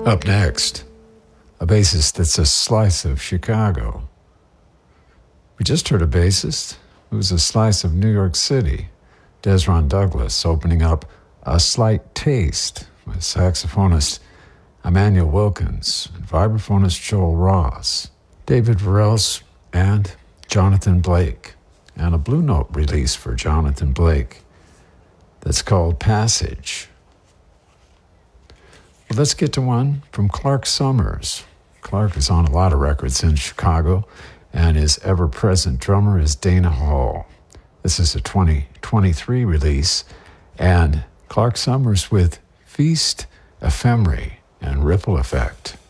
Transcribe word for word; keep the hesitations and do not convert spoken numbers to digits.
Up next, a bassist that's a slice of Chicago. We just heard a bassist who's a slice of New York City, Desron Douglas, opening up A Slight Taste with saxophonist Emmanuel Wilkins and vibraphonist Joel Ross, David Varels, and Jonathan Blake, and a Blue Note release for Jonathan Blake that's called Passage. Well, let's get to one from Clark Summers. Clark is on a lot of records in Chicago, and his ever-present drummer is Dana Hall. This is a twenty twenty-three release, and Clark Summers with Feast, Ephemerae, and Ripple Effect.